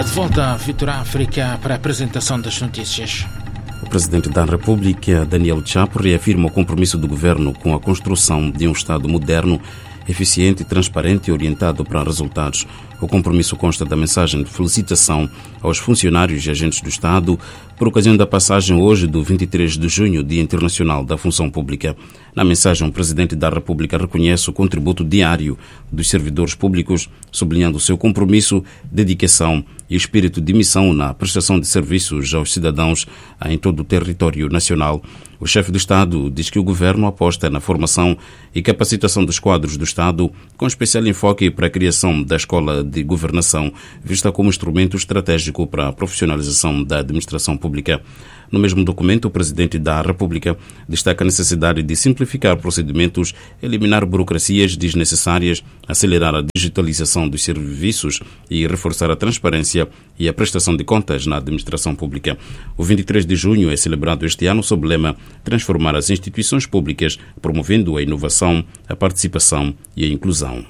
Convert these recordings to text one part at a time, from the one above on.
De volta a Vitor África para a apresentação das notícias. O Presidente da República, Daniel Chapo, reafirma o compromisso do Governo com a construção de um Estado moderno, eficiente, transparente e orientado para resultados. O compromisso consta da mensagem de felicitação aos funcionários e agentes do Estado por ocasião da passagem hoje do 23 de junho, Dia Internacional da Função Pública. Na mensagem, o Presidente da República reconhece o contributo diário dos servidores públicos, sublinhando o seu compromisso, dedicação e espírito de missão na prestação de serviços aos cidadãos em todo o território nacional. O chefe do Estado diz que o Governo aposta na formação e capacitação dos quadros do Estado, com especial enfoque para a criação da Escola de Governação, vista como instrumento estratégico para a profissionalização da administração pública. No mesmo documento, o Presidente da República destaca a necessidade de simplificar procedimentos, eliminar burocracias desnecessárias, acelerar a digitalização dos serviços e reforçar a transparência e a prestação de contas na administração pública. O 23 de junho é celebrado este ano sob o lema Transformar as instituições públicas, promovendo a inovação, a participação e a inclusão.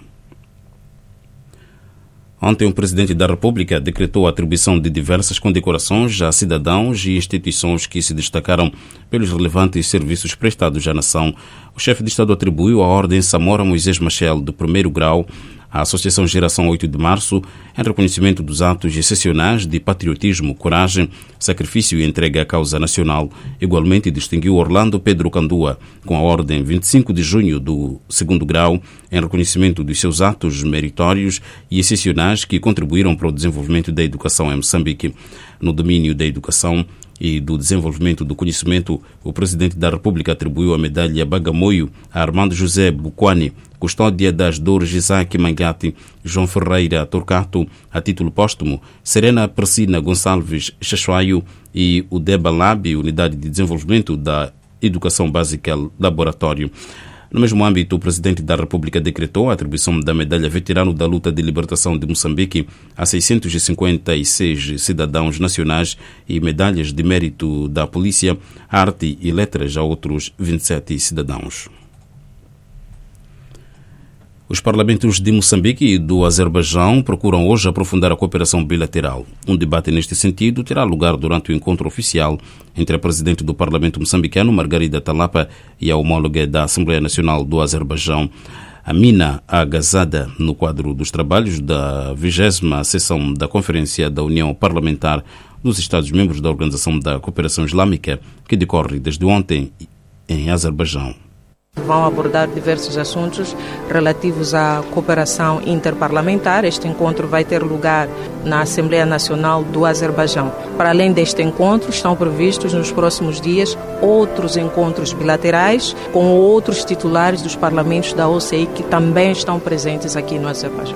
Ontem, o Presidente da República decretou a atribuição de diversas condecorações a cidadãos e instituições que se destacaram pelos relevantes serviços prestados à nação. O chefe de Estado atribuiu a Ordem Samora Moisés Machel, de primeiro grau, à Associação Geração 8 de Março, em reconhecimento dos atos excepcionais de patriotismo, coragem, sacrifício e entrega à causa nacional. Igualmente, distinguiu Orlando Pedro Candua, com a Ordem 25 de Junho do segundo grau, em reconhecimento dos seus atos meritórios e excepcionais que contribuíram para o desenvolvimento da educação em Moçambique. No domínio da educação e do desenvolvimento do conhecimento, o Presidente da República atribuiu a medalha Bagamoio a Armando José Bukwani, Custódia das Dores Isaac Mangati, João Ferreira Torcato, a título póstumo, Serena Persina Gonçalves Chachuaio e o Deba Lab, Unidade de Desenvolvimento da Educação Básica Laboratório. No mesmo âmbito, o Presidente da República decretou a atribuição da medalha Veterano da Luta de Libertação de Moçambique a 656 cidadãos nacionais e medalhas de mérito da Polícia, Arte e Letras a outros 27 cidadãos. Os parlamentos de Moçambique e do Azerbaijão procuram hoje aprofundar a cooperação bilateral. Um debate neste sentido terá lugar durante o encontro oficial entre a Presidente do Parlamento moçambicano, Margarida Talapa, e a homóloga da Assembleia Nacional do Azerbaijão, Amina Agazada, no quadro dos trabalhos da 20ª sessão da Conferência da União Parlamentar dos Estados-membros da Organização da Cooperação Islâmica, que decorre desde ontem em Azerbaijão. Vão abordar diversos assuntos relativos à cooperação interparlamentar. Este encontro vai ter lugar na Assembleia Nacional do Azerbaijão. Para além deste encontro, estão previstos nos próximos dias outros encontros bilaterais com outros titulares dos parlamentos da OCI que também estão presentes aqui no Azerbaijão.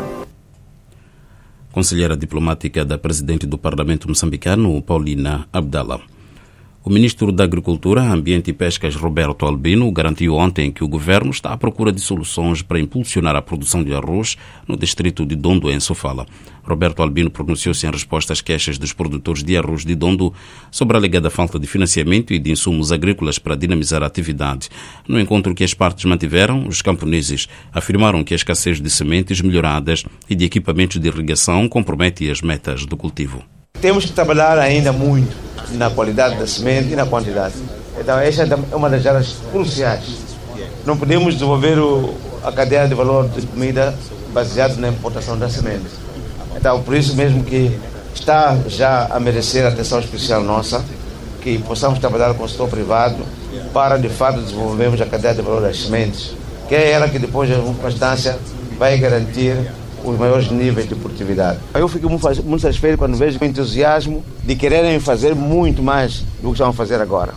Conselheira diplomática da Presidente do Parlamento moçambicano, Paulina Abdallah. O Ministro da Agricultura, Ambiente e Pescas, Roberto Albino, garantiu ontem que o Governo está à procura de soluções para impulsionar a produção de arroz no distrito de Dondo, em Sofala. Roberto Albino pronunciou-se em resposta às queixas dos produtores de arroz de Dondo sobre a alegada falta de financiamento e de insumos agrícolas para dinamizar a atividade. No encontro que as partes mantiveram, os camponeses afirmaram que a escassez de sementes melhoradas e de equipamentos de irrigação compromete as metas do cultivo. Temos que trabalhar ainda muito na qualidade da semente e na quantidade. Então, esta é uma das áreas cruciais. Não podemos desenvolver a cadeia de valor de comida baseada na importação da semente. Então, por isso mesmo que está já a merecer atenção especial nossa, que possamos trabalhar com o setor privado para, de fato, desenvolvermos a cadeia de valor das sementes, que é ela que depois, em última instância, vai garantir os maiores níveis de produtividade. Eu fico muito satisfeito quando vejo o entusiasmo de quererem fazer muito mais do que estão a fazer agora.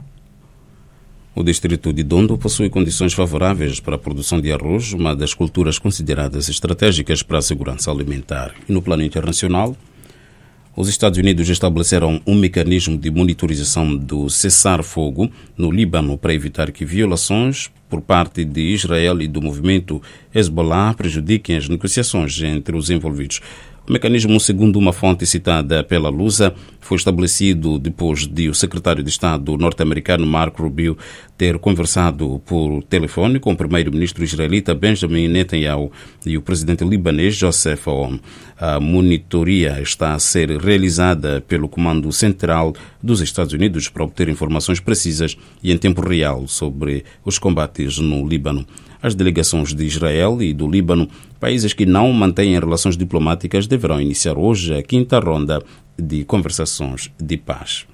O distrito de Dondo possui condições favoráveis para a produção de arroz, uma das culturas consideradas estratégicas para a segurança alimentar. E no plano internacional, os Estados Unidos estabeleceram um mecanismo de monitorização do cessar-fogo no Líbano para evitar que violações por parte de Israel e do movimento Hezbollah prejudiquem as negociações entre os envolvidos. O mecanismo, segundo uma fonte citada pela Lusa, foi estabelecido depois de o secretário de Estado norte-americano Marco Rubio ter conversado por telefone com o primeiro-ministro israelita Benjamin Netanyahu e o presidente libanês Joseph Aoun. A monitoria está a ser realizada pelo Comando Central dos Estados Unidos para obter informações precisas e em tempo real sobre os combates no Líbano. As delegações de Israel e do Líbano, países que não mantêm relações diplomáticas, deverão iniciar hoje a 5ª ronda de conversações de paz.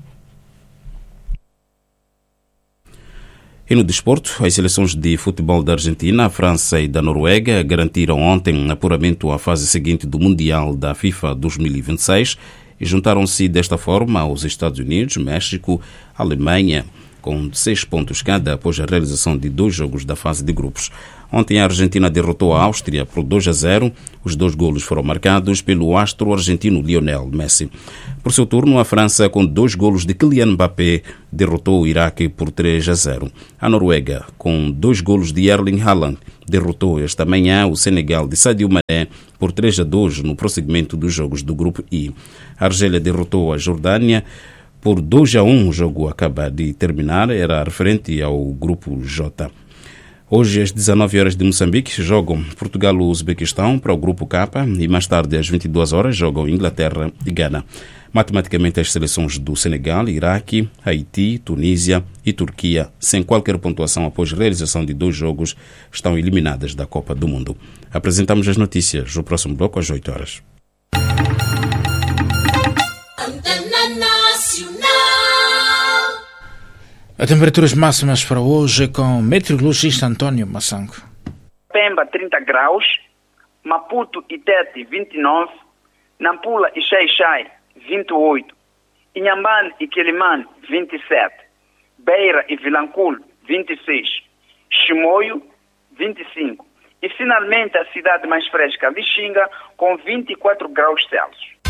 E no desporto, as seleções de futebol da Argentina, França e da Noruega garantiram ontem apuramento à fase seguinte do Mundial da FIFA 2026 e juntaram-se desta forma aos Estados Unidos, México, Alemanha, com 6 pontos cada após a realização de 2 jogos da fase de grupos. Ontem a Argentina derrotou a Áustria por 2-0. Os 2 golos foram marcados pelo astro argentino Lionel Messi. Por seu turno, a França, com 2 golos de Kylian Mbappé, derrotou o Iraque por 3-0. A Noruega, com 2 golos de Erling Haaland, derrotou esta manhã o Senegal de Sadio Mané por 3-2 no prosseguimento dos jogos do Grupo I. A Argélia derrotou a Jordânia por 2-1, o jogo acaba de terminar, era referente ao Grupo J. Hoje, às 19 horas de Moçambique, jogam Portugal e Uzbequistão para o Grupo K e mais tarde, às 22 horas, jogam Inglaterra e Gana. Matematicamente, as seleções do Senegal, Iraque, Haiti, Tunísia e Turquia, sem qualquer pontuação após realização de 2 jogos, estão eliminadas da Copa do Mundo. Apresentamos as notícias no próximo bloco às 8 horas. As temperaturas máximas para hoje com o meteorologista António Massango. Pemba 30 graus, Maputo e Tete 29, Nampula e Xai-Xai 28, Inhambane e Quelimane 27, Beira e Vilanculo 26, Chimoio 25 e finalmente a cidade mais fresca, Lixinga, com 24 graus Celsius.